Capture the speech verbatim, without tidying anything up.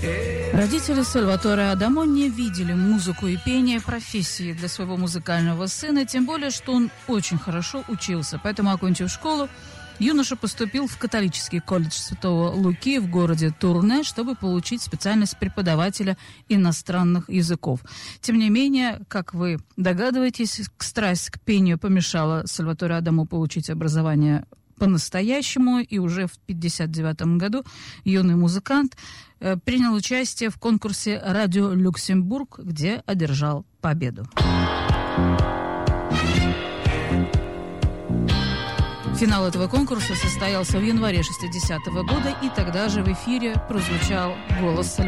Родители Сальваторе Адамо не видели музыку и пение профессии для своего музыкального сына, тем более, что он очень хорошо учился. Поэтому, окончив школу, юноша поступил в католический колледж Святого Луки в городе Турне, чтобы получить специальность преподавателя иностранных языков. Тем не менее, как вы догадываетесь, страсть к пению помешала Сальваторе Адамо получить образование по-настоящему, и уже в пятьдесят девятом году юный музыкант э, принял участие в конкурсе «Радио Люксембург», где одержал победу. Финал этого конкурса состоялся в январе шестидесятого года, и тогда же в эфире прозвучал голос Сальваторе